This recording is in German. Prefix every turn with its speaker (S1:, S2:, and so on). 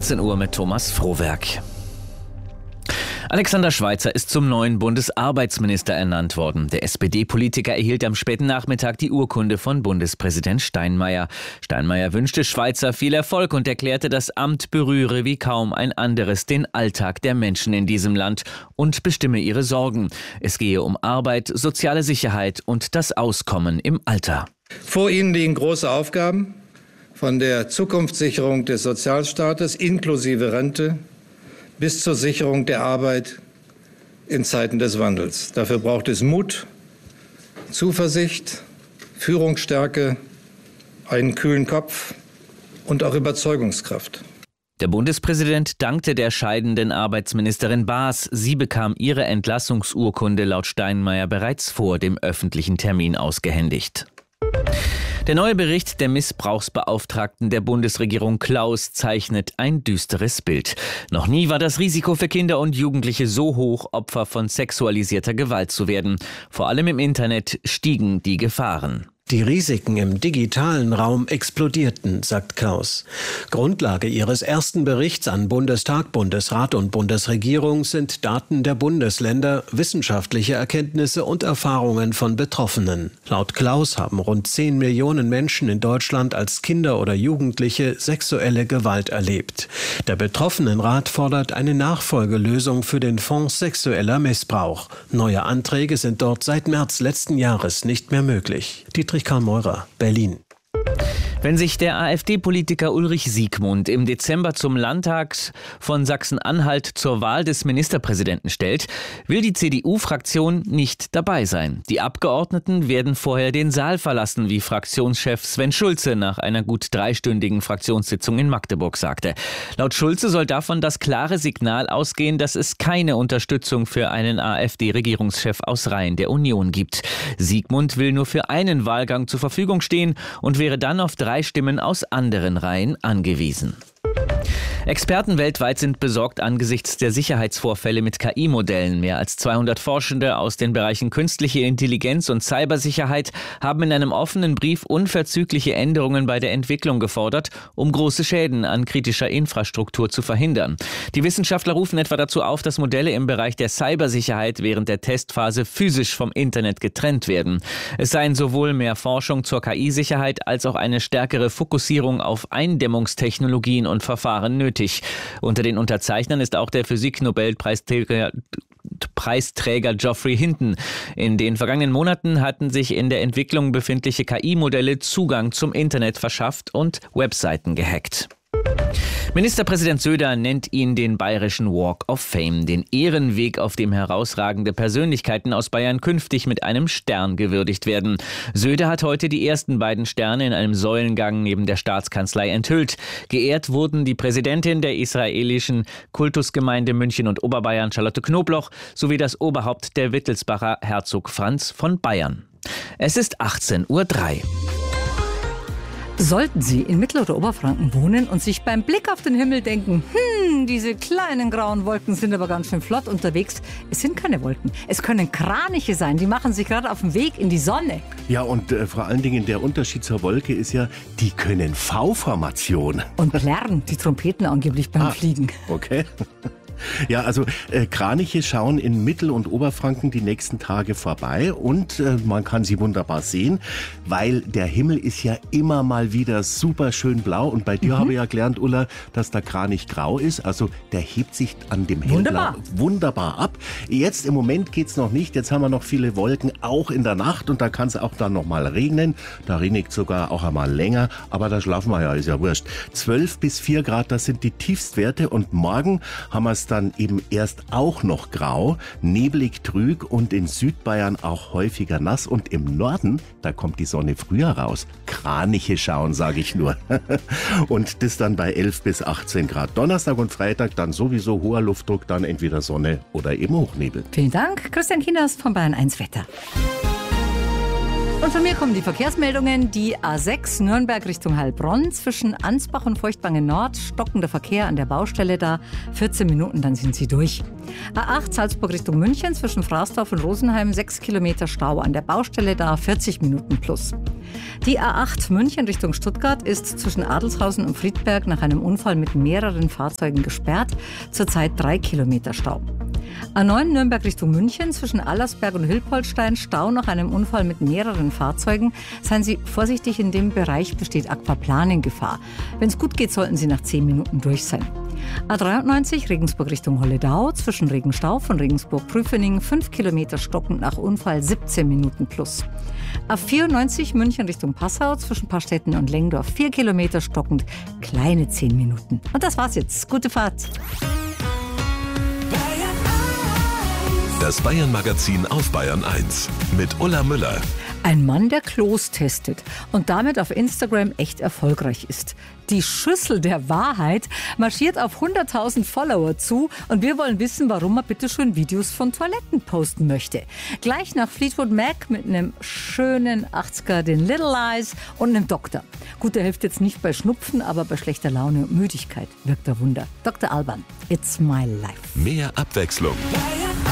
S1: 18 Uhr mit Thomas Frohwerk. Alexander Schweitzer ist zum neuen Bundesarbeitsminister ernannt worden. Der SPD-Politiker erhielt am späten Nachmittag die Urkunde von Bundespräsident Steinmeier. Steinmeier wünschte Schweitzer viel Erfolg und erklärte, das Amt berühre wie kaum ein anderes den Alltag der Menschen in diesem Land und bestimme ihre Sorgen. Es gehe um Arbeit, soziale Sicherheit und das Auskommen im Alter.
S2: Vor Ihnen liegen große Aufgaben, von der Zukunftssicherung des Sozialstaates inklusive Rente bis zur Sicherung der Arbeit in Zeiten des Wandels. Dafür braucht es Mut, Zuversicht, Führungsstärke, einen kühlen Kopf und auch Überzeugungskraft.
S1: Der Bundespräsident dankte der scheidenden Arbeitsministerin Baas. Sie bekam ihre Entlassungsurkunde laut Steinmeier bereits vor dem öffentlichen Termin ausgehändigt. Der neue Bericht der Missbrauchsbeauftragten der Bundesregierung Klaus zeichnet ein düsteres Bild. Noch nie war das Risiko für Kinder und Jugendliche so hoch, Opfer von sexualisierter Gewalt zu werden. Vor allem im Internet stiegen die Gefahren.
S3: Die Risiken im digitalen Raum explodierten, sagt Klaus. Grundlage ihres ersten Berichts an Bundestag, Bundesrat und Bundesregierung sind Daten der Bundesländer, wissenschaftliche Erkenntnisse und Erfahrungen von Betroffenen. Laut Klaus haben rund 10 Millionen Menschen in Deutschland als Kinder oder Jugendliche sexuelle Gewalt erlebt. Der Betroffenenrat fordert eine Nachfolgelösung für den Fonds sexueller Missbrauch. Neue Anträge sind dort seit März letzten Jahres nicht mehr möglich. Karl Meurer, Berlin.
S1: Wenn sich der AfD-Politiker Ulrich Siegmund im Dezember zum Landtag von Sachsen-Anhalt zur Wahl des Ministerpräsidenten stellt, will die CDU-Fraktion nicht dabei sein. Die Abgeordneten werden vorher den Saal verlassen, wie Fraktionschef Sven Schulze nach einer gut 3-stündigen Fraktionssitzung in Magdeburg sagte. Laut Schulze soll davon das klare Signal ausgehen, dass es keine Unterstützung für einen AfD-Regierungschef aus Reihen der Union gibt. Siegmund will nur für einen Wahlgang zur Verfügung stehen und wäre dann auf 3 Stimmen aus anderen Reihen angewiesen. Experten weltweit sind besorgt angesichts der Sicherheitsvorfälle mit KI-Modellen. Mehr als 200 Forschende aus den Bereichen künstliche Intelligenz und Cybersicherheit haben in einem offenen Brief unverzügliche Änderungen bei der Entwicklung gefordert, um große Schäden an kritischer Infrastruktur zu verhindern. Die Wissenschaftler rufen etwa dazu auf, dass Modelle im Bereich der Cybersicherheit während der Testphase physisch vom Internet getrennt werden. Es seien sowohl mehr Forschung zur KI-Sicherheit als auch eine stärkere Fokussierung auf Eindämmungstechnologien und Verfahren nötig. Unter den Unterzeichnern ist auch der Physik-Nobelpreisträger Geoffrey Hinton. In den vergangenen Monaten hatten sich in der Entwicklung befindliche KI-Modelle Zugang zum Internet verschafft und Webseiten gehackt. Ministerpräsident Söder nennt ihn den Bayerischen Walk of Fame, den Ehrenweg, auf dem herausragende Persönlichkeiten aus Bayern künftig mit einem Stern gewürdigt werden. Söder hat heute die ersten beiden Sterne in einem Säulengang neben der Staatskanzlei enthüllt. Geehrt wurden die Präsidentin der israelischen Kultusgemeinde München und Oberbayern, Charlotte Knobloch, sowie das Oberhaupt der Wittelsbacher, Herzog Franz von Bayern. Es ist 18:03 Uhr.
S4: Sollten Sie in Mittel- oder Oberfranken wohnen und sich beim Blick auf den Himmel denken, diese kleinen grauen Wolken sind aber ganz schön flott unterwegs. Es sind keine Wolken. Es können Kraniche sein. Die machen sich gerade auf den Weg in die Sonne.
S5: Ja, und vor allen Dingen der Unterschied zur Wolke ist ja, die können V-Formation.
S4: Und plärren die Trompeten angeblich beim Fliegen.
S5: Okay. Ja, also Kraniche schauen in Mittel- und Oberfranken die nächsten Tage vorbei und man kann sie wunderbar sehen, weil der Himmel ist ja immer mal wieder super schön blau und bei dir habe ich ja gelernt, Ulla, dass der Kranich grau ist, also der hebt sich an dem Hellblau wunderbar ab. Jetzt im Moment geht's noch nicht, jetzt haben wir noch viele Wolken, auch in der Nacht und da kann es auch dann noch mal regnen, da regnet sogar auch einmal länger, aber da schlafen wir ja, ist ja wurscht. 12 bis 4 Grad, das sind die Tiefstwerte und morgen haben wir es dann eben erst auch noch grau, neblig trüg und in Südbayern auch häufiger nass und im Norden, da kommt die Sonne früher raus. Kraniche schauen, sage ich nur. Und das dann bei 11 bis 18 Grad. Donnerstag und Freitag dann sowieso hoher Luftdruck, dann entweder Sonne oder eben Hochnebel.
S4: Vielen Dank, Christian Kienast von Bayern 1 Wetter. Und von mir kommen die Verkehrsmeldungen. Die A6 Nürnberg Richtung Heilbronn zwischen Ansbach und Feuchtwangen Nord. Stockender Verkehr an der Baustelle da. 14 Minuten, dann sind Sie durch. A8 Salzburg Richtung München zwischen Fraßdorf und Rosenheim. 6 Kilometer Stau an der Baustelle da. 40 Minuten plus. Die A8 München Richtung Stuttgart ist zwischen Adelshausen und Friedberg nach einem Unfall mit mehreren Fahrzeugen gesperrt. Zurzeit 3 Kilometer Stau. A9 Nürnberg Richtung München zwischen Allersberg und Hilpoltstein. Stau nach einem Unfall mit mehreren Fahrzeugen. Seien Sie vorsichtig, in dem Bereich besteht Aquaplaning-Gefahr. Wenn es gut geht, sollten Sie nach 10 Minuten durch sein. A93 Regensburg Richtung Holledau zwischen Regenstauf und Regensburg-Prüfening 5 Kilometer stockend nach Unfall 17 Minuten plus. A94 München Richtung Passau zwischen Pastetten und Lengdorf 4 Kilometer stockend, kleine 10 Minuten. Und das war's jetzt. Gute Fahrt.
S6: Das Bayern-Magazin auf Bayern 1 mit Ulla Müller.
S4: Ein Mann, der Klos testet und damit auf Instagram echt erfolgreich ist. Die Schüssel der Wahrheit marschiert auf 100.000 Follower zu und wir wollen wissen, warum er bitte schön Videos von Toiletten posten möchte. Gleich nach Fleetwood Mac mit einem schönen 80er, den Little Eyes und einem Doktor. Gut, der hilft jetzt nicht bei Schnupfen, aber bei schlechter Laune und Müdigkeit wirkt er Wunder. Dr. Alban, It's My Life.
S6: Mehr Abwechslung.